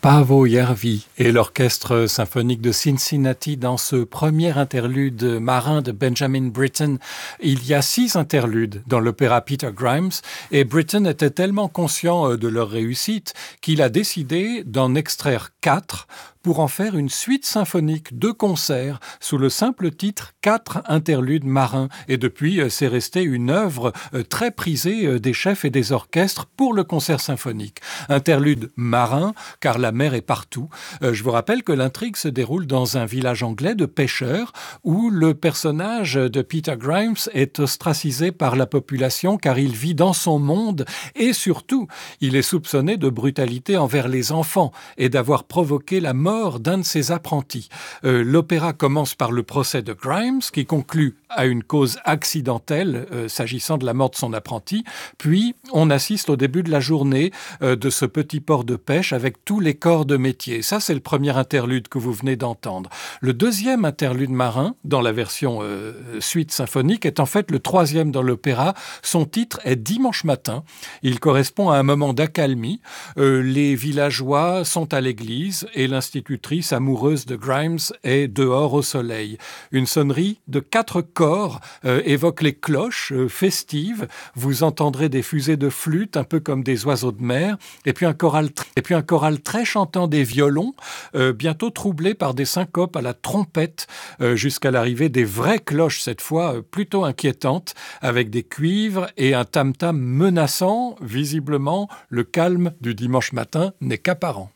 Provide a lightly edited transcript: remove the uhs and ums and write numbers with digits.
Paavo Järvi et l'orchestre symphonique de Cincinnati dans ce premier interlude marin de Benjamin Britten. Il y a 6 interludes dans l'opéra Peter Grimes et Britten était tellement conscient de leur réussite qu'il a décidé d'en extraire 4 pour en faire une suite symphonique de concerts sous le simple titre 4 interludes marins. Et depuis, c'est resté une œuvre très prisée des chefs et des orchestres pour le concert symphonique. Interlude marin, car la mer est partout. Je vous rappelle que l'intrigue se déroule dans un village anglais de pêcheurs où le personnage de Peter Grimes est ostracisé par la population car il vit dans son monde et surtout, il est soupçonné de brutalité envers les enfants et d'avoir provoqué la mort d'un de ses apprentis. L'opéra commence par le procès de Grimes qui conclut à une cause accidentelle s'agissant de la mort de son apprenti. Puis, on assiste au début de la journée de ce petit port de pêche avec tous les corps de métier. Ça, c'est le premier interlude que vous venez d'entendre. Le deuxième interlude marin, dans la version suite symphonique, est en fait le troisième dans l'opéra. Son titre est Dimanche matin. Il correspond à un moment d'accalmie. Les villageois sont à l'église et l'institutrice amoureuse de Grimes est dehors au soleil. Une sonnerie de 4 corps évoque les cloches festives. Vous entendrez des fusées de flûte, un peu comme des oiseaux de mer, et puis un choral très chantant des violons, bientôt troublé par des syncopes à la trompette, jusqu'à l'arrivée des vraies cloches, cette fois plutôt inquiétantes, avec des cuivres et un tam-tam menaçant. Visiblement, le calme du dimanche matin n'est qu'apparent.